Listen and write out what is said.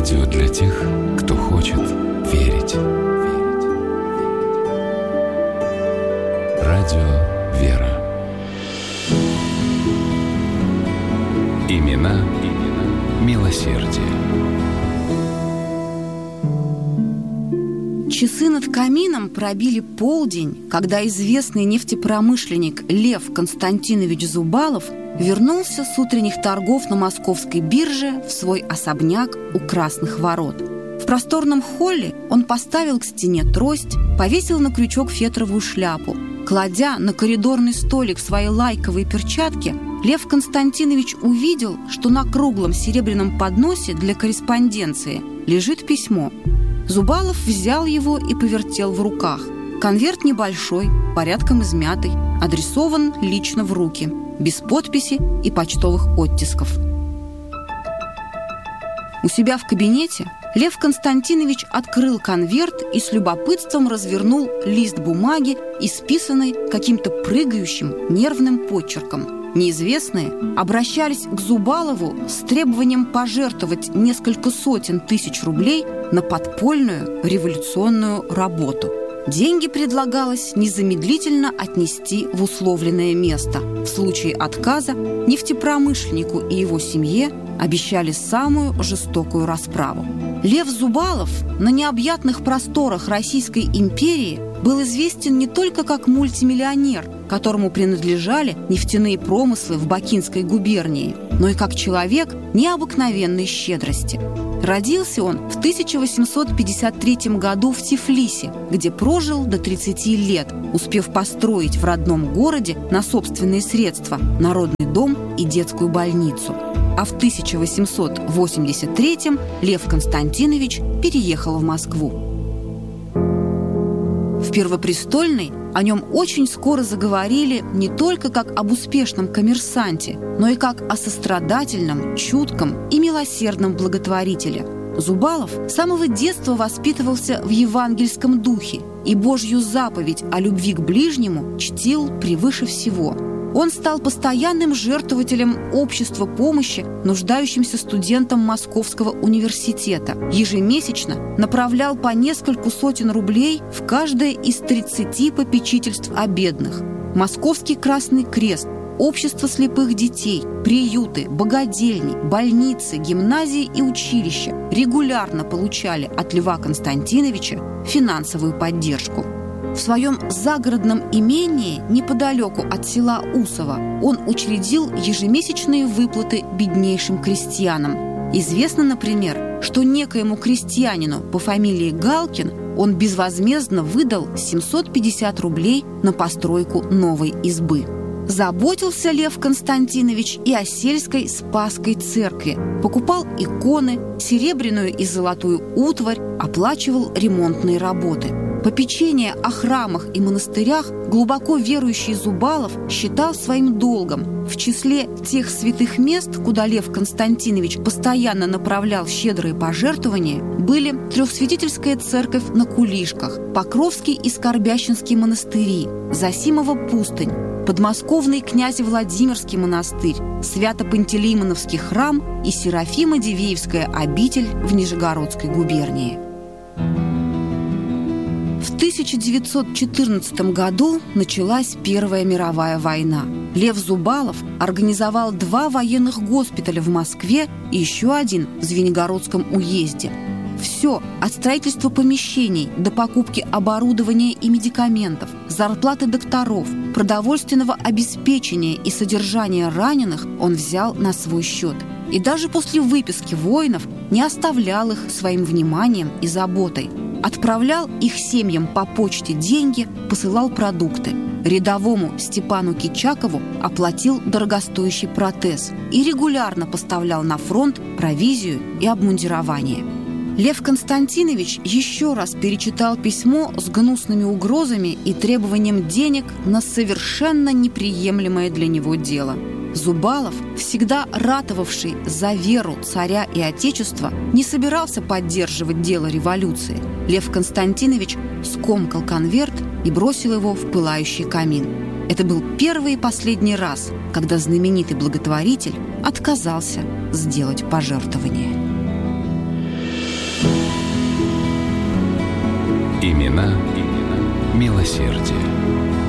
Радио для тех, кто хочет верить. Радио «Вера». Имена милосердия. Часы над камином пробили полдень, когда известный нефтепромышленник Лев Константинович Зубалов вернулся с утренних торгов на московской бирже в свой особняк у Красных ворот. В просторном холле он поставил к стене трость, повесил на крючок фетровую шляпу. Кладя на коридорный столик свои лайковые перчатки, Лев Константинович увидел, что на круглом серебряном подносе для корреспонденции лежит письмо. Зубалов взял его и повертел в руках. Конверт небольшой, порядком измятый, адресован лично в руки, без подписи и почтовых оттисков. У себя в кабинете Лев Константинович открыл конверт и с любопытством развернул лист бумаги, исписанный каким-то прыгающим нервным почерком. Неизвестные обращались к Зубалову с требованием пожертвовать несколько сотен тысяч рублей на подпольную революционную работу. Деньги предлагалось незамедлительно отнести в условленное место. В случае отказа нефтепромышленнику и его семье обещали самую жестокую расправу. Лев Зубалов на необъятных просторах Российской империи был известен не только как мультимиллионер, которому принадлежали нефтяные промыслы в Бакинской губернии, но и как человек необыкновенной щедрости. Родился он в 1853 году в Тифлисе, где прожил до 30 лет, успев построить в родном городе на собственные средства народный дом и детскую больницу. А в 1883 Лев Константинович переехал в Москву. В Первопрестольной о нем очень скоро заговорили не только как об успешном коммерсанте, но и как о сострадательном, чутком и милосердном благотворителе. Зубалов с самого детства воспитывался в евангельском духе и Божью заповедь о любви к ближнему чтил превыше всего. Он стал постоянным жертвователем общества помощи нуждающимся студентам Московского университета. Ежемесячно направлял по нескольку сотен рублей в каждое из 30 попечительств о бедных. Московский Красный Крест, общество слепых детей, приюты, богадельни, больницы, гимназии и училища регулярно получали от Льва Константиновича финансовую поддержку. В своем загородном имении неподалеку от села Усово он учредил ежемесячные выплаты беднейшим крестьянам. Известно, например, что некоему крестьянину по фамилии Галкин он безвозмездно выдал 750 рублей на постройку новой избы. Заботился Лев Константинович и о сельской Спасской церкви, покупал иконы, серебряную и золотую утварь, оплачивал ремонтные работы. Попечение о храмах и монастырях глубоко верующий Зубалов считал своим долгом. В числе тех святых мест, куда Лев Константинович постоянно направлял щедрые пожертвования, были Трехсвятительская церковь на Кулишках, Покровский и Скорбященский монастыри, Зосимова пустынь, подмосковный Князь-Владимирский монастырь, Свято-Пантелеймоновский храм и Серафимо-Дивеевская обитель в Нижегородской губернии. В 1914 году началась Первая мировая война. Лев Зубалов организовал 2 военных госпиталя в Москве и еще один в Звенигородском уезде. Все, от строительства помещений до покупки оборудования и медикаментов, зарплаты докторов, продовольственного обеспечения и содержания раненых он взял на свой счет. И даже после выписки воинов не оставлял их своим вниманием и заботой. Отправлял их семьям по почте деньги, посылал продукты. Рядовому Степану Кичакову оплатил дорогостоящий протез и регулярно поставлял на фронт провизию и обмундирование. Лев Константинович еще раз перечитал письмо с гнусными угрозами и требованием денег на совершенно неприемлемое для него дело. Зубалов, всегда ратовавший за веру царя и отечества, не собирался поддерживать дело революции. Лев Константинович скомкал конверт и бросил его в пылающий камин. Это был первый и последний раз, когда знаменитый благотворитель отказался сделать пожертвование. имена милосердие.